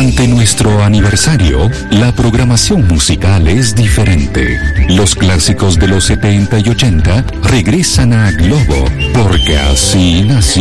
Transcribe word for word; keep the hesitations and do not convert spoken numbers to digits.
Ante nuestro aniversario, la programación musical es diferente. Los clásicos de los setenta y ochenta regresan a Globo, porque así nació